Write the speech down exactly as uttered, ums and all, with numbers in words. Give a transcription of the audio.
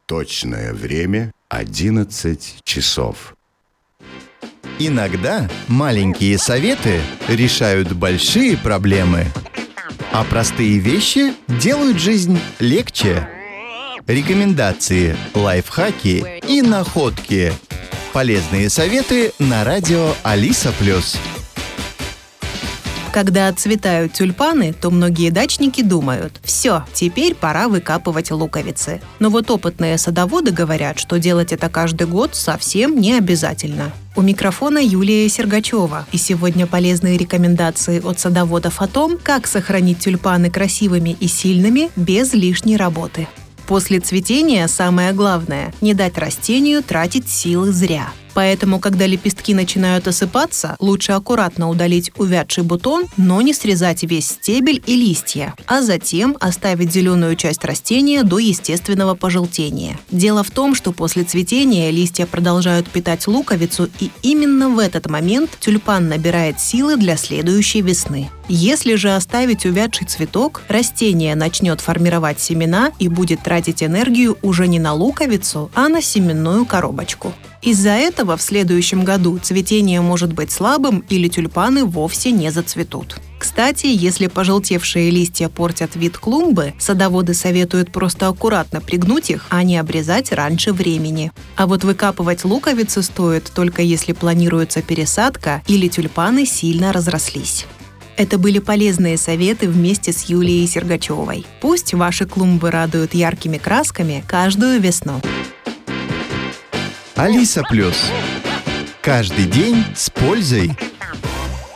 Точное время одиннадцать часов. Иногда маленькие советы решают большие проблемы, а простые вещи делают жизнь легче. Рекомендации, лайфхаки и находки. Полезные советы на радио Алиса Плюс. Когда отцветают тюльпаны, то многие дачники думают: все, теперь пора выкапывать луковицы. Но вот опытные садоводы говорят, что делать это каждый год совсем не обязательно. У микрофона Юлия Сергачева, и сегодня полезные рекомендации от садоводов о том, как сохранить тюльпаны красивыми и сильными без лишней работы. После цветения самое главное – не дать растению тратить силы зря. Поэтому, когда лепестки начинают осыпаться, лучше аккуратно удалить увядший бутон, но не срезать весь стебель и листья, а затем оставить зеленую часть растения до естественного пожелтения. Дело в том, что после цветения листья продолжают питать луковицу, и именно в этот момент тюльпан набирает силы для следующей весны. Если же оставить увядший цветок, растение начнет формировать семена и будет тратить энергию уже не на луковицу, а на семенную коробочку. Из-за этого в следующем году цветение может быть слабым или тюльпаны вовсе не зацветут. Кстати, если пожелтевшие листья портят вид клумбы, садоводы советуют просто аккуратно пригнуть их, а не обрезать раньше времени. А вот выкапывать луковицы стоит только если планируется пересадка или тюльпаны сильно разрослись. Это были полезные советы вместе с Юлией Сергачевой. Пусть ваши клумбы радуют яркими красками каждую весну. Алиса Плюс. Каждый день с пользой.